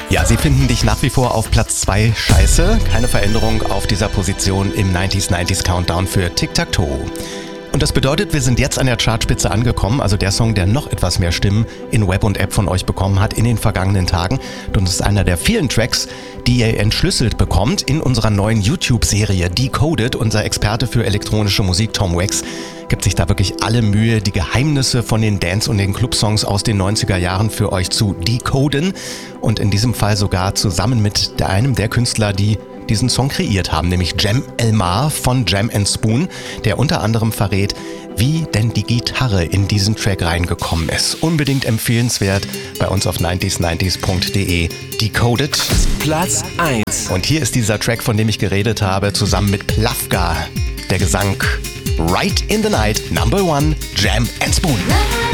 Ja, sie finden dich nach wie vor auf Platz 2 scheiße. Keine Veränderung auf dieser Position im 90s Countdown für Tic-Tac-Toe. Und das bedeutet, wir sind jetzt an der Chartspitze angekommen, also der Song, der noch etwas mehr Stimmen in Web und App von euch bekommen hat in den vergangenen Tagen. Und es ist einer der vielen Tracks, die ihr entschlüsselt bekommt in unserer neuen YouTube-Serie Decoded. Unser Experte für elektronische Musik, Tom Wax, gibt sich da wirklich alle Mühe, die Geheimnisse von den Dance- und den Club-Songs aus den 90er Jahren für euch zu decoden. Und in diesem Fall sogar zusammen mit einem der Künstler, die diesen Song kreiert haben, nämlich Jem Elmar von Jam & Spoon, der unter anderem verrät, wie denn die Gitarre in diesen Track reingekommen ist. Unbedingt empfehlenswert bei uns auf 90s90s.de. Decoded. Platz 1. Und hier ist dieser Track, von dem ich geredet habe, zusammen mit Plavka. Der Gesang Right in the Night, Number 1, Jam & Spoon.